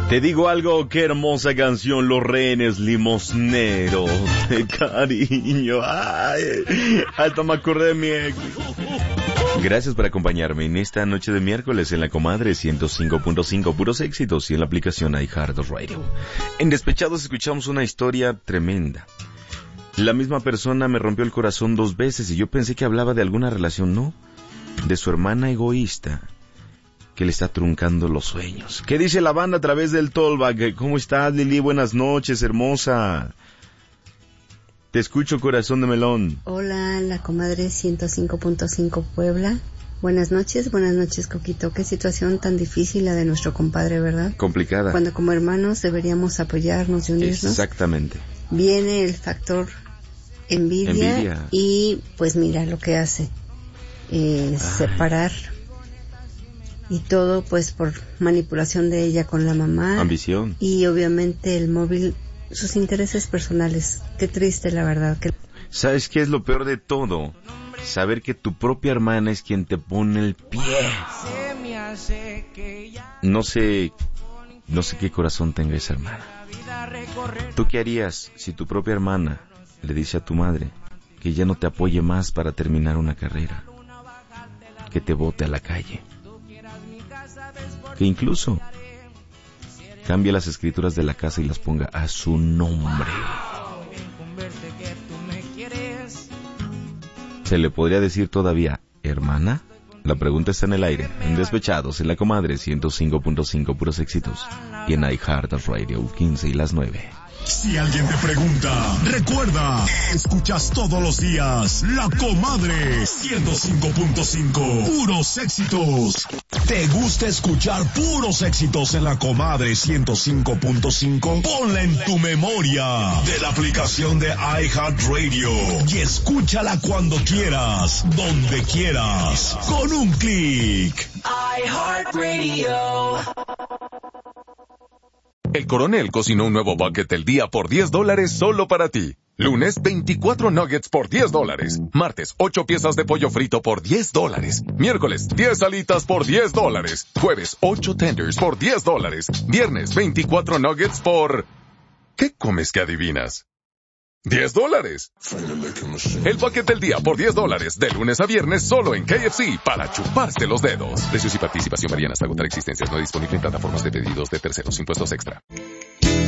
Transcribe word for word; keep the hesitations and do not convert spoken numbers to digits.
Te digo algo, qué hermosa canción, Los Rehenes Limosneros, de cariño, ay, hasta me acordé de mi ex. Gracias por acompañarme en esta noche de miércoles en La Comadre ciento cinco punto cinco, puros éxitos, y en la aplicación iHeartRadio. En Despechados escuchamos una historia tremenda. La misma persona me rompió el corazón dos veces y yo pensé que hablaba de alguna relación, no, de su hermana egoísta, que le está truncando los sueños. ¿Qué dice la banda a través del Tollback? ¿Cómo estás, Lili? Buenas noches, hermosa. Te escucho, corazón de melón. Hola, La Comadre ciento cinco punto cinco Puebla. Buenas noches, buenas noches, Coquito. Qué situación tan difícil la de nuestro compadre, ¿verdad? Complicada. Cuando como hermanos deberíamos apoyarnos y unirnos. Exactamente. Viene el factor envidia, envidia. Y pues mira lo que hace. Eh, separar. Y todo pues por manipulación de ella con la mamá. Ambición. Y obviamente el móvil, sus intereses personales. Qué triste, la verdad. Que... ¿Sabes qué es lo peor de todo? Saber que tu propia hermana es quien te pone el pie. No sé, no sé qué corazón tenga esa hermana. ¿Tú qué harías si tu propia hermana le dice a tu madre que ya no te apoye más para terminar una carrera? Que te bote a la calle. Que incluso cambie las escrituras de la casa y las ponga a su nombre. ¿Se le podría decir todavía hermana? La pregunta está en el aire, en Despechados, en La Comadre ciento cinco punto cinco, puros éxitos, y en iHeartRadio, quince y las nueve. Si alguien te pregunta, recuerda, escuchas todos los días La Comadre ciento cinco punto cinco, puros éxitos. ¿Te gusta escuchar puros éxitos en La Comadre ciento cinco punto cinco? Ponla en tu memoria de la aplicación de iHeartRadio y escúchala cuando quieras, donde quieras, con un clic. iHeartRadio. El Coronel cocinó un nuevo bucket del día por diez dólares solo para ti. Lunes, veinticuatro nuggets por diez dólares. Martes, ocho piezas de pollo frito por diez dólares. Miércoles, diez alitas por diez dólares. Jueves, ocho tenders por diez dólares. Viernes, veinticuatro nuggets por... ¿Qué comes que adivinas? ¡diez dólares! El bucket del día por diez dólares, de lunes a viernes, solo en K F C, para chuparse los dedos. Precios y participación varían hasta agotar existencias. No disponible en plataformas de pedidos de terceros. Impuestos extra.